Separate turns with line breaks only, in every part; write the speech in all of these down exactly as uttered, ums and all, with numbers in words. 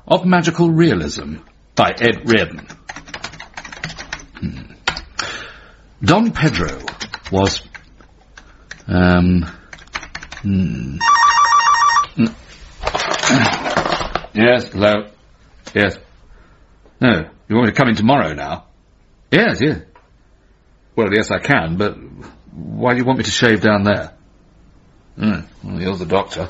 of Magical Realism by Ed Reardon. Hmm. Don Pedro was... Um... Hmm. Yes, hello. Yes. No, you want me to come in tomorrow now? Yes, yes. Well, yes, I can, but why do you want me to shave down there? Mm, well, you're the doctor.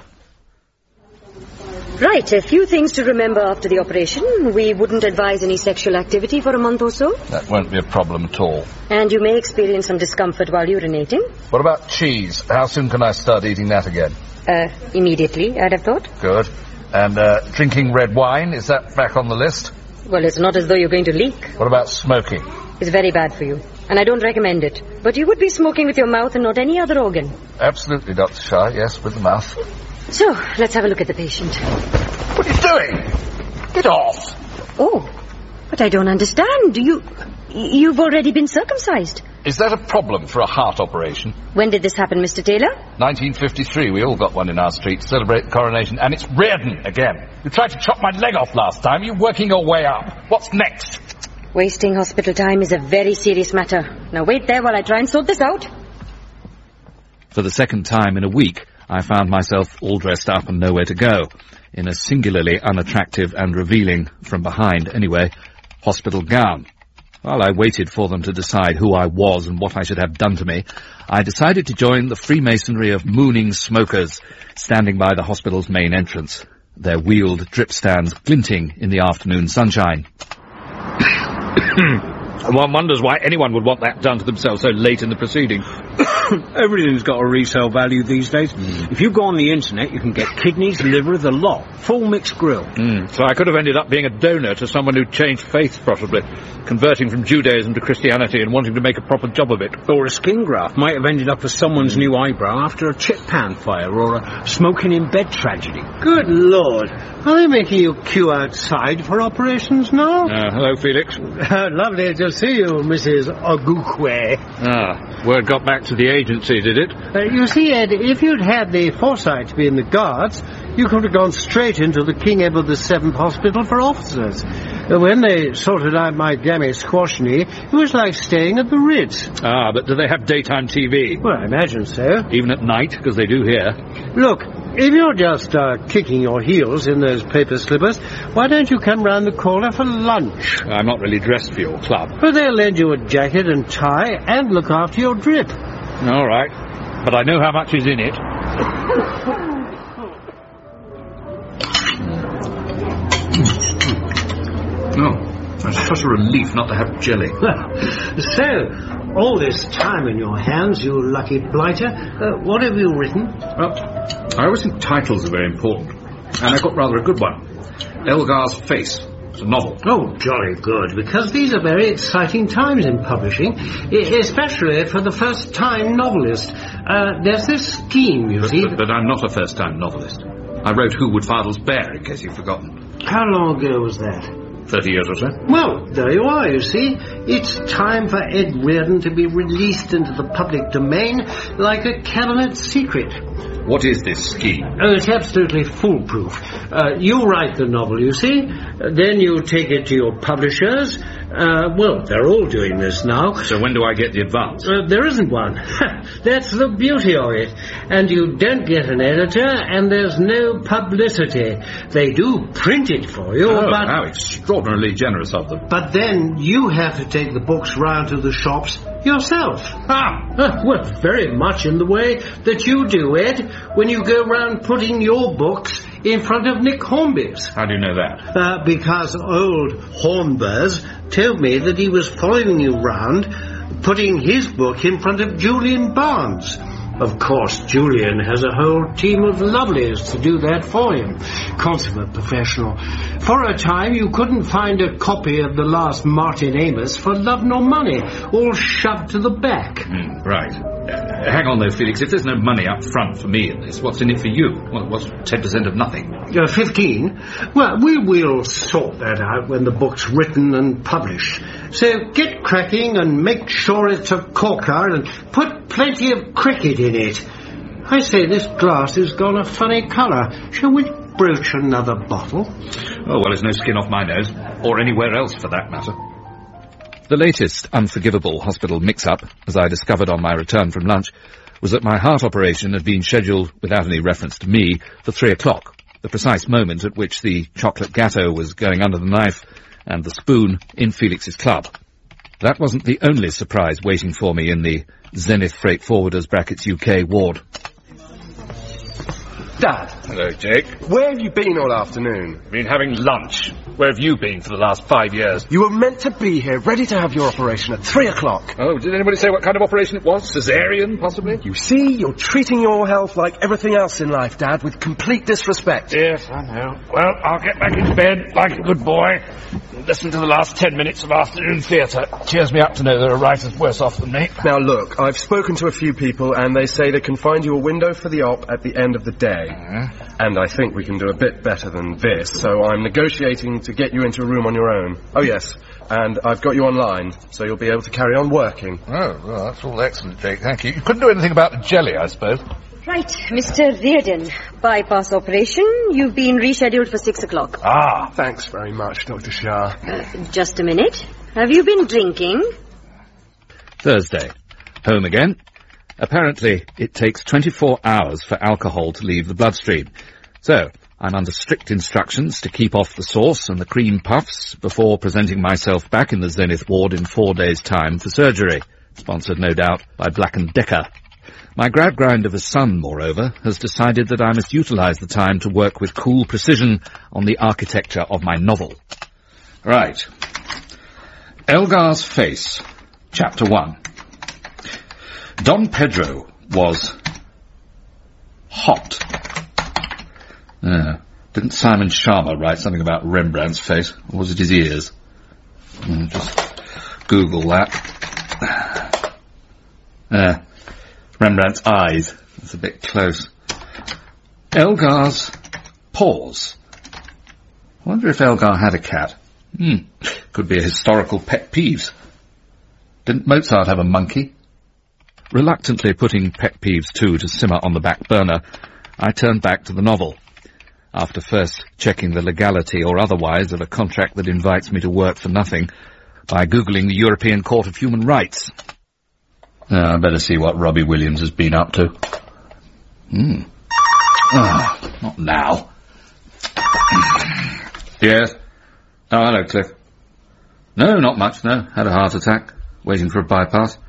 Right, a few things to remember after the operation. We wouldn't advise any sexual activity for a month or so.
That won't be a problem at all.
And you may experience some discomfort while urinating.
What about cheese? How soon can I start eating that again?
Uh, immediately, I'd have thought.
Good. And, uh, drinking red wine, is that back on the list?
Well, it's not as though you're going to leak.
What about smoking?
It's very bad for you, and I don't recommend it. But you would be smoking with your mouth and not any other organ.
Absolutely, Doctor Shah, yes, with the mouth.
So, let's have a look at the patient.
What are you doing? Get off!
Oh, but I don't understand. You... You've already been circumcised.
Is that a problem for a heart operation?
When did this happen, Mister Taylor?
nineteen fifty-three. We all got one in our street to celebrate the coronation. And it's Reardon again. You tried to chop my leg off last time. You're working your way up. What's next?
Wasting hospital time is a very serious matter. Now wait there while I try and sort this out.
For the second time in a week, I found myself all dressed up and nowhere to go, in a singularly unattractive and revealing, from behind anyway, hospital gown. While I waited for them to decide who I was and what I should have done to me, I decided to join the Freemasonry of mooning smokers, standing by the hospital's main entrance, their wheeled drip stands glinting in the afternoon sunshine. One wonders why anyone would want that done to themselves so late in the proceeding.
Everything's got a resale value these days. Mm. If you go on the internet, you can get kidneys, liver, the lot. Full mixed grill.
Mm. So I could have ended up being a donor to someone who'd changed faiths, possibly, converting from Judaism to Christianity and wanting to make a proper job of it.
Or a skin graft might have ended up as someone's new eyebrow after a chip pan fire or a smoking in bed tragedy.
Good Lord. Are they making you queue outside for operations now?
Uh, hello, Felix.
Uh, lovely to see you, Missus Ogukwe.
Ah, word got back to the agency, did it?
Uh, you see, Ed, if you'd had the foresight to be in the Guards, you could have gone straight into the King Edward the Seventh Hospital for officers. Uh, when they sorted out my gammy squash knee, it was like staying at the Ritz.
Ah, but do they have daytime T V?
Well, I imagine so.
Even at night, because they do here.
Look, if you're just uh, kicking your heels in those paper slippers, why don't you come round the corner for lunch?
I'm not really dressed for your club.
Well, they'll lend you a jacket and tie and look after your drip.
All right, but I know how much is in it. Oh, it's such a relief not to have jelly.
So, all this time in your hands, you lucky blighter, uh, what have you written?
Well, I always think titles are very important, and I got rather a good one. Elgar's Face. It's a novel.
Oh, jolly good, because these are very exciting times in publishing, especially for the first-time novelist. Uh, there's this scheme, you
but,
see...
But, but I'm not a first-time novelist. I wrote Who Would Fardell's Bear, in case you've forgotten.
How long ago was that?
Thirty years or so.
Well, there you are, you see. It's time for Ed Reardon to be released into the public domain like a cabinet secret.
What is this scheme?
Oh, it's absolutely foolproof. Uh, you write the novel, you see. Uh, then you take it to your publishers. Uh, well, they're all doing this now.
So when do I get the advance?
Uh, there isn't one. That's the beauty of it. And you don't get an editor, and there's no publicity. They do print it for you,
oh,
but...
how extraordinarily generous of them.
But then you have to take the books round to the shops yourself.
Ah!
Uh, well, very much in the way that you do, Ed, when you go round putting your books in front of Nick Hornby's.
How do you know that?
Uh, because old Hornbers told me that he was following you round, putting his book in front of Julian Barnes. Of course, Julian has a whole team of lovelies to do that for him. Consummate professional. For a time, you couldn't find a copy of the last Martin Amis for love nor money, all shoved to the back.
Mm, right. Uh, hang on, though, Felix. If there's no money up front for me in this, what's in it for you? What, what's ten percent of nothing?
Uh, Fifteen? Well, we will sort that out when the book's written and published. So get cracking and make sure it's a corker and put plenty of cricket in it. I say, this glass has gone a funny colour. Shall we broach another bottle.
Oh, well, there's no skin off my nose, or anywhere else for that matter. The latest unforgivable hospital mix-up, as I discovered on my return from lunch, was that my heart operation had been scheduled, without any reference to me, for three o'clock, the precise moment at which the chocolate gatto was going under the knife and the spoon in Felix's club. That wasn't the only surprise waiting for me in the Zenith Freight Forwarders brackets U K ward.
Dad.
Hello, Jake.
Where have you been all afternoon?
Been having lunch. Where have you been for the last five years?
You were meant to be here, ready to have your operation at three o'clock.
Oh, did anybody say what kind of operation it was? Caesarean, possibly?
You see, you're treating your health like everything else in life, Dad, with complete disrespect.
Yes, I know. Well, I'll get back into bed like a good boy. Listen to the last ten minutes of afternoon theatre. Cheers me up to know there are writers worse off than me.
Now look, I've spoken to a few people and they say they can find you a window for the op at the end of the day. Uh, and I think we can do a bit better than this, so I'm negotiating to get you into a room on your own. Oh yes, and I've got you online, so you'll be able to carry on working.
Oh, well, that's all excellent, Jake, thank you. You couldn't do anything about the jelly, I suppose.
Right, Mister Reardon. Bypass operation. You've been rescheduled for six o'clock.
Ah, thanks very much, Doctor Shah.
Uh, just a minute. Have you been drinking?
Thursday. Home again. Apparently, it takes twenty-four hours for alcohol to leave the bloodstream. So, I'm under strict instructions to keep off the sauce and the cream puffs before presenting myself back in the Zenith ward in four days' time for surgery. Sponsored, no doubt, by Black and Decker. My grab grind of a son, moreover, has decided that I must utilise the time to work with cool precision on the architecture of my novel. Right. Elgar's Face, Chapter one. Don Pedro was hot. Uh, didn't Simon Sharma write something about Rembrandt's face? Or was it his ears? Mm, just Google that. Uh, Rembrandt's eyes. That's a bit close. Elgar's paws. I wonder if Elgar had a cat. Hmm. Could be a historical pet peeves. Didn't Mozart have a monkey? Reluctantly putting pet peeves two to simmer on the back burner, I turned back to the novel, after first checking the legality or otherwise of a contract that invites me to work for nothing by Googling the European Court of Human Rights. Uh, I better see what Robbie Williams has been up to. Hmm. Ah, not now. Yes. Oh, hello, Cliff. No, not much, no. Had a heart attack. Waiting for a bypass.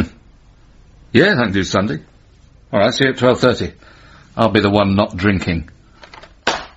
Yes, I can do Sunday. All right, see you at twelve thirty. I'll be the one not drinking.